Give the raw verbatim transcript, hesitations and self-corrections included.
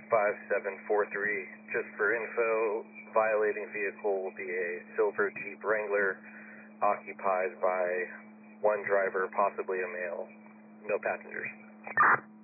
five seven four three. Just for info, violating vehicle will be a silver Jeep Wrangler occupied by one driver, possibly a male. No passengers.